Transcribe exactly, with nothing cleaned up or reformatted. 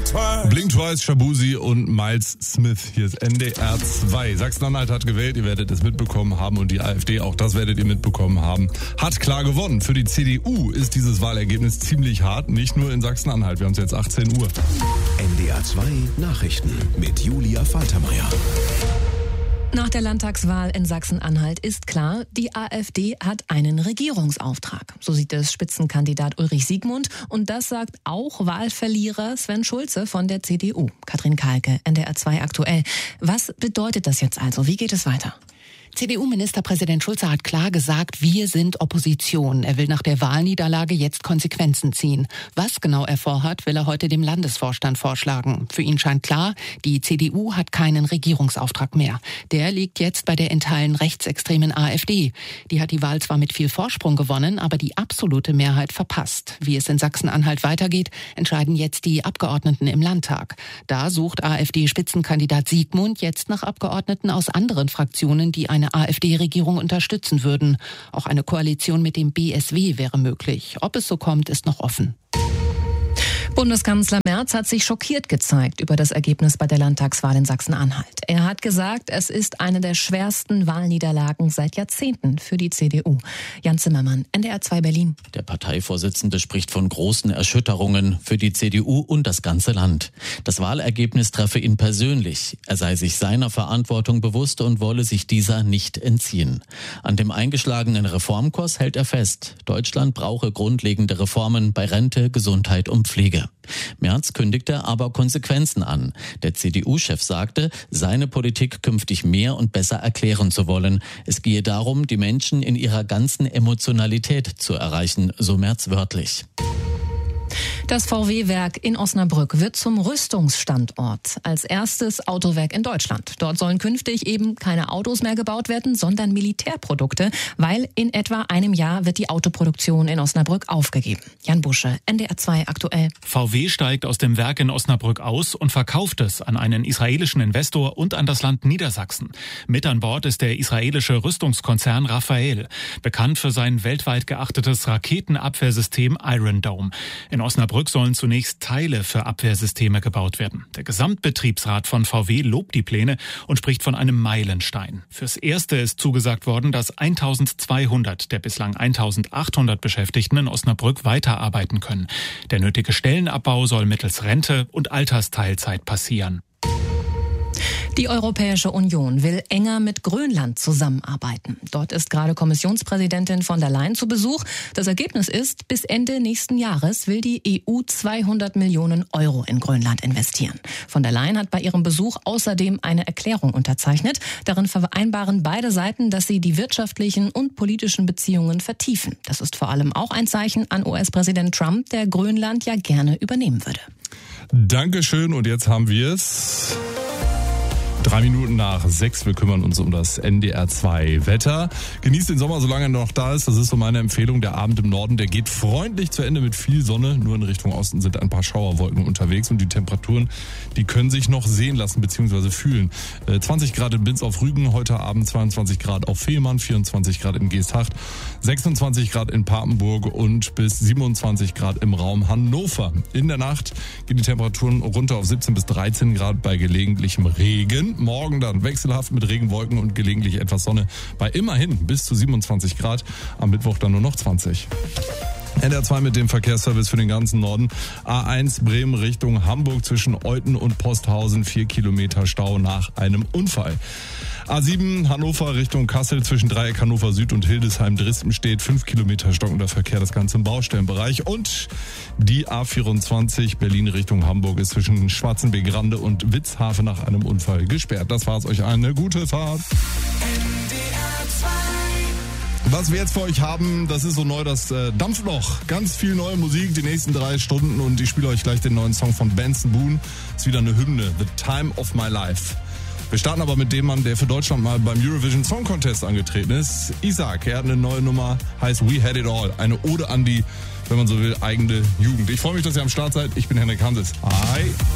Blink Twice, Shabuzi und Miles Smith. Hier ist N D R zwei. Sachsen-Anhalt hat gewählt, ihr werdet es mitbekommen haben, und die AfD, auch das werdet ihr mitbekommen haben, hat klar gewonnen. Für die C D U ist dieses Wahlergebnis ziemlich hart, nicht nur in Sachsen-Anhalt. Wir haben es jetzt achtzehn Uhr. N D R zwei Nachrichten mit Julia Faltermeier. Nach der Landtagswahl in Sachsen-Anhalt ist klar, die AfD hat einen Regierungsauftrag. So sieht es Spitzenkandidat Ulrich Siegmund, und das sagt auch Wahlverlierer Sven Schulze von der C D U. Katrin Kahlke, N D R zwei aktuell. Was bedeutet das jetzt also? Wie geht es weiter? C D U-Ministerpräsident Schulze hat klar gesagt, wir sind Opposition. Er will nach der Wahlniederlage jetzt Konsequenzen ziehen. Was genau er vorhat, will er heute dem Landesvorstand vorschlagen. Für ihn scheint klar, die C D U hat keinen Regierungsauftrag mehr. Der liegt jetzt bei der in Teilen rechtsextremen AfD. Die hat die Wahl zwar mit viel Vorsprung gewonnen, aber die absolute Mehrheit verpasst. Wie es in Sachsen-Anhalt weitergeht, entscheiden jetzt die Abgeordneten im Landtag. Da sucht AfD-Spitzenkandidat Siegmund jetzt nach Abgeordneten aus anderen Fraktionen, die eine AfD-Regierung unterstützen würden. Auch eine Koalition mit dem B S W wäre möglich. Ob es so kommt, ist noch offen. Bundeskanzler Merz hat sich schockiert gezeigt über das Ergebnis bei der Landtagswahl in Sachsen-Anhalt. Er hat gesagt, es ist eine der schwersten Wahlniederlagen seit Jahrzehnten für die C D U. Jan Zimmermann, N D R zwei Berlin. Der Parteivorsitzende spricht von großen Erschütterungen für die C D U und das ganze Land. Das Wahlergebnis treffe ihn persönlich. Er sei sich seiner Verantwortung bewusst und wolle sich dieser nicht entziehen. An dem eingeschlagenen Reformkurs hält er fest. Deutschland brauche grundlegende Reformen bei Rente, Gesundheit und Pflege. Merz kündigte aber Konsequenzen an. Der C D U-Chef sagte, seine Politik künftig mehr und besser erklären zu wollen. Es gehe darum, die Menschen in ihrer ganzen Emotionalität zu erreichen, so Merz wörtlich. Das V W-Werk in Osnabrück wird zum Rüstungsstandort. Als erstes Autowerk in Deutschland. Dort sollen künftig eben keine Autos mehr gebaut werden, sondern Militärprodukte, weil in etwa einem Jahr wird die Autoproduktion in Osnabrück aufgegeben. Jan Busche, N D R zwei aktuell. V W steigt aus dem Werk in Osnabrück aus und verkauft es an einen israelischen Investor und an das Land Niedersachsen. Mit an Bord ist der israelische Rüstungskonzern Rafael, bekannt für sein weltweit geachtetes Raketenabwehrsystem Iron Dome. In Osnabrück sollen zunächst Teile für Abwehrsysteme gebaut werden. Der Gesamtbetriebsrat von V W lobt die Pläne und spricht von einem Meilenstein. Fürs Erste ist zugesagt worden, dass eintausendzweihundert der bislang eintausendachthundert Beschäftigten in Osnabrück weiterarbeiten können. Der nötige Stellenabbau soll mittels Rente und Altersteilzeit passieren. Die Europäische Union will enger mit Grönland zusammenarbeiten. Dort ist gerade Kommissionspräsidentin von der Leyen zu Besuch. Das Ergebnis ist, bis Ende nächsten Jahres will die E U zweihundert Millionen Euro in Grönland investieren. Von der Leyen hat bei ihrem Besuch außerdem eine Erklärung unterzeichnet. Darin vereinbaren beide Seiten, dass sie die wirtschaftlichen und politischen Beziehungen vertiefen. Das ist vor allem auch ein Zeichen an U S-Präsident Trump, der Grönland ja gerne übernehmen würde. Dankeschön, und jetzt haben wir es. Drei Minuten nach sechs, wir kümmern uns um das N D R zwei Wetter. Genießt den Sommer, solange er noch da ist. Das ist so meine Empfehlung. Der Abend im Norden, der geht freundlich zu Ende mit viel Sonne. Nur in Richtung Osten sind ein paar Schauerwolken unterwegs. Und die Temperaturen, die können sich noch sehen lassen bzw. fühlen. zwanzig Grad in Binz auf Rügen, heute Abend zweiundzwanzig Grad auf Fehmarn, vierundzwanzig Grad in Geesthacht, sechsundzwanzig Grad in Papenburg und bis siebenundzwanzig Grad im Raum Hannover. In der Nacht gehen die Temperaturen runter auf siebzehn bis dreizehn Grad bei gelegentlichem Regen. Morgen dann wechselhaft mit Regenwolken und gelegentlich etwas Sonne bei immerhin bis zu siebenundzwanzig Grad. Am Mittwoch dann nur noch zwanzig. N D R zwei mit dem Verkehrsservice für den ganzen Norden. A eins Bremen Richtung Hamburg zwischen Euthen und Posthausen. Vier Kilometer Stau nach einem Unfall. A sieben Hannover Richtung Kassel zwischen Dreieck Hannover Süd und Hildesheim-Dresden steht fünf Kilometer stockender Verkehr, das Ganze im Baustellenbereich. Und die A vierundzwanzig Berlin Richtung Hamburg ist zwischen Schwarzenbeek-Rande und Witzhafen nach einem Unfall gesperrt. Das war's, euch eine gute Fahrt. Was wir jetzt für euch haben, das ist so neu, das äh, Dampfloch. Ganz viel neue Musik, die nächsten drei Stunden, und ich spiele euch gleich den neuen Song von Benson Boone. Ist wieder eine Hymne, The Time of My Life. Wir starten aber mit dem Mann, der für Deutschland mal beim Eurovision Song Contest angetreten ist. Isaac, er hat eine neue Nummer, heißt We Had It All. Eine Ode an die, wenn man so will, eigene Jugend. Ich freue mich, dass ihr am Start seid. Ich bin Henrik Hanses. Hi.